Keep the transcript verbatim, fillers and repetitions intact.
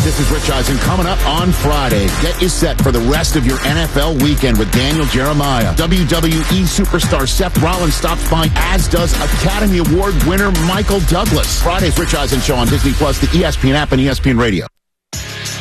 This is Rich Eisen coming up on Friday. Get you set for the rest of your N F L weekend with Daniel Jeremiah. W W E superstar Seth Rollins stops by, as does Academy Award winner Michael Douglas. Friday's Rich Eisen Show on Disney Plus, the E S P N app, and E S P N Radio.